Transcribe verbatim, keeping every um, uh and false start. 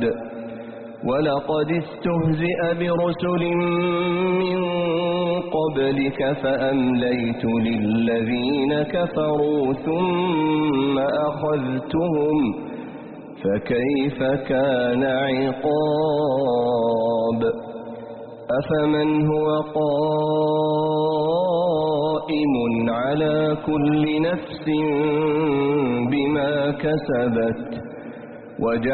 ولقد استهزئ برسل من قبلك فأمليت للذين كفروا ثم أخذتهم فكيف كان عقاب أفمن هو قائم على كل نفس بما كسبت